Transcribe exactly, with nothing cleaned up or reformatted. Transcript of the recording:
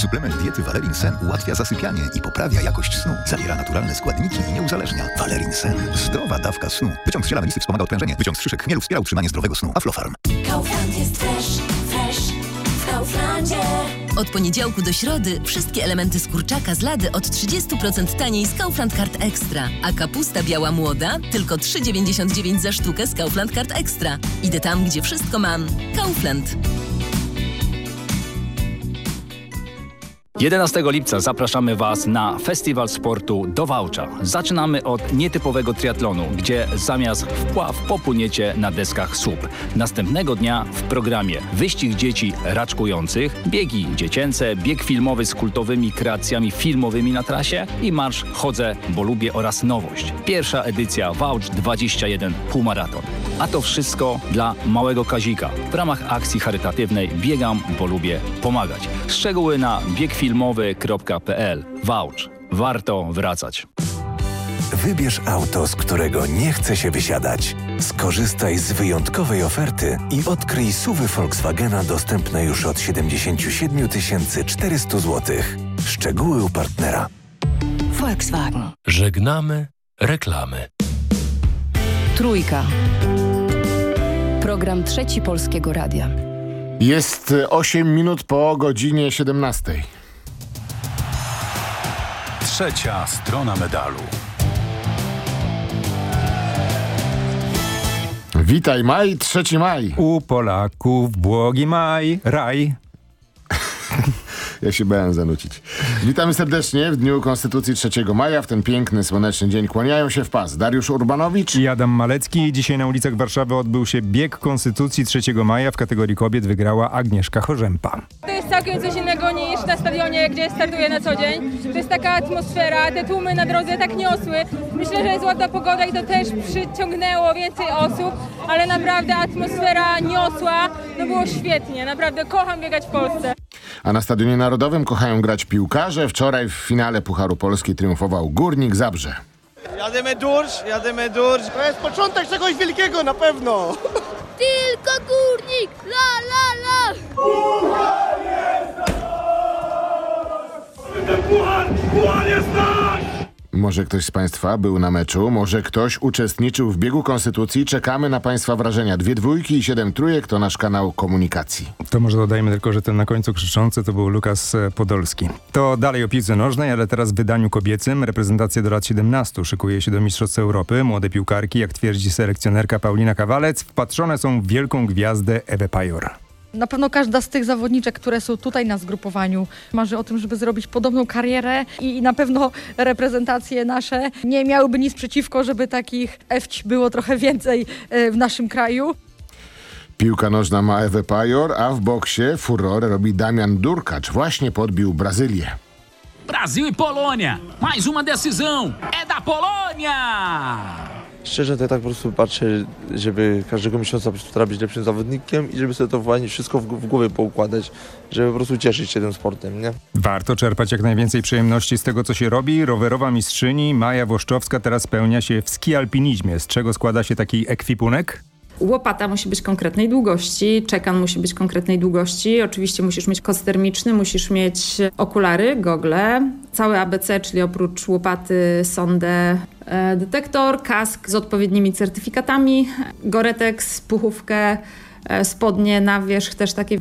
Suplement diety Valerin Sen ułatwia zasypianie i poprawia jakość snu. Zawiera naturalne składniki i nie uzależnia. Valerin Sen. Zdrowa dawka snu. Wyciąg z ziela melisy wspomaga odprężenie. Wyciąg z szyszek chmielu wspiera utrzymanie zdrowego snu. Aflofarm. Kaufland jest fresh, fresh w Kauflandzie. Od poniedziałku do środy wszystkie elementy z kurczaka z lady od trzydzieści procent taniej z Kaufland Card Extra. A kapusta biała młoda tylko trzy dziewięćdziesiąt dziewięć za sztukę z Kaufland Card Extra. Idę tam, gdzie wszystko mam. Kaufland. jedenastego lipca zapraszamy Was na Festiwal Sportu do Wałcza. Zaczynamy od nietypowego triatlonu, gdzie zamiast wpław popłyniecie na deskach słup. Następnego dnia w programie wyścig dzieci raczkujących, biegi dziecięce, bieg filmowy z kultowymi kreacjami filmowymi na trasie i marsz Chodzę, bo lubię oraz nowość. Pierwsza edycja Wałcz dwadzieścia jeden półmaraton. A to wszystko dla małego Kazika. W ramach akcji charytatywnej Biegam, bo lubię pomagać. Szczegóły na biegfilmowy kropka p l. Wałcz. Warto wracać. Wybierz auto, z którego nie chce się wysiadać. Skorzystaj z wyjątkowej oferty i odkryj S U V-y Volkswagena dostępne już od siedemdziesiąt siedem tysięcy czterysta złotych. Szczegóły u partnera. Volkswagen. Żegnamy reklamy. Trójka. Program Trzeci Polskiego Radia. Jest osiem minut po godzinie siedemnastej. Trzecia strona medalu. Witaj maj, trzeci maj. U Polaków błogi maj, raj. Ja się bałem zanucić. Witamy serdecznie w Dniu Konstytucji trzeciego maja. W ten piękny, słoneczny dzień kłaniają się w pas Dariusz Urbanowicz i Adam Malecki. Dzisiaj na ulicach Warszawy odbył się bieg Konstytucji trzeciego maja. W kategorii kobiet wygrała Agnieszka Chorzępa. To jest całkiem coś innego niż na stadionie, gdzie startuję na co dzień. To jest taka atmosfera, te tłumy na drodze tak niosły. Myślę, że jest ładna pogoda i to też przyciągnęło więcej osób, ale naprawdę atmosfera niosła. No było świetnie, naprawdę kocham biegać w Polsce. A na Stadionie Narodowym kochają grać piłkarze. Wczoraj w finale Pucharu Polski triumfował Górnik Zabrze. Jadymy dursz, jadymy dursz. To jest początek czegoś wielkiego na pewno. Tylko Górnik, la la la. Puchar jest nasz! Ten puchar, puchar jest nasz! Może ktoś z Państwa był na meczu, może ktoś uczestniczył w biegu Konstytucji. Czekamy na Państwa wrażenia. Dwie dwójki i siedem trójek to nasz kanał komunikacji. To może dodajmy tylko, że ten na końcu krzyczący to był Lukas Podolski. To dalej o piłce nożnej, ale teraz w wydaniu kobiecym. Reprezentacja do lat siedemnastu szykuje się do Mistrzostw Europy. Młode piłkarki, jak twierdzi selekcjonerka Paulina Kawalec, wpatrzone są w wielką gwiazdę Ewę Pajor. Na pewno każda z tych zawodniczek, które są tutaj na zgrupowaniu, marzy o tym, żeby zrobić podobną karierę i na pewno reprezentacje nasze nie miałyby nic przeciwko, żeby takich Ewć było trochę więcej w naszym kraju. Piłka nożna ma Ewę Pajor, a w boksie furorę robi Damian Durkacz. Właśnie podbił Brazylię. Brasil e Polônia. Mais uma decisão. É da Polônia! Szczerze to ja tak po prostu patrzę, żeby każdego miesiąca po prostu być lepszym zawodnikiem i żeby sobie to wszystko w, w głowie poukładać, żeby po prostu cieszyć się tym sportem, nie? Warto czerpać jak najwięcej przyjemności z tego, co się robi. Rowerowa mistrzyni Maja Włoszczowska teraz spełnia się w ski-alpinizmie. Z czego składa się taki ekwipunek? Łopata musi być konkretnej długości, czekan musi być konkretnej długości. Oczywiście musisz mieć koc termiczny, musisz mieć okulary, gogle, całe A B C, czyli oprócz łopaty, sondę, e, detektor, kask z odpowiednimi certyfikatami, Gore-Tex, puchówkę, e, spodnie na wierzch też takie